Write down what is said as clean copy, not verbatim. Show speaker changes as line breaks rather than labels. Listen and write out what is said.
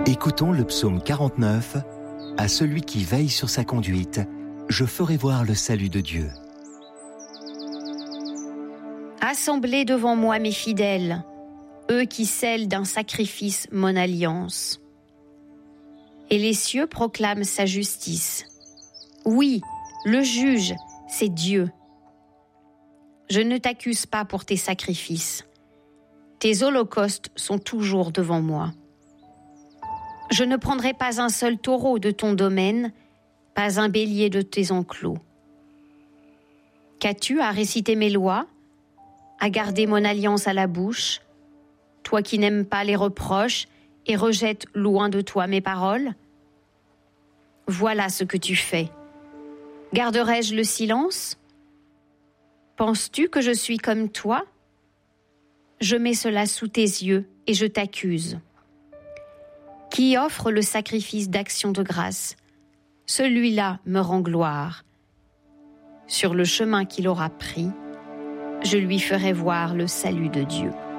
Écoutons le psaume 49. À celui qui veille sur sa conduite, je ferai voir le salut de Dieu.
Assemblez devant moi mes fidèles, eux qui scellent d'un sacrifice mon alliance. Et les cieux proclament sa justice. Oui, le juge, c'est Dieu. Je ne t'accuse pas pour tes sacrifices. Tes holocaustes sont toujours devant moi. Je ne prendrai pas un seul taureau de ton domaine, pas un bélier de tes enclos. Qu'as-tu à réciter mes lois, à garder mon alliance à la bouche, toi qui n'aimes pas les reproches et rejettes loin de toi mes paroles? Voilà ce que tu fais. Garderai-je le silence? Penses-tu que je suis comme toi? Je mets cela sous tes yeux et je t'accuse. Qui offre le sacrifice d'action de grâce, celui-là me rend gloire. Sur le chemin qu'il aura pris, je lui ferai voir le salut de Dieu.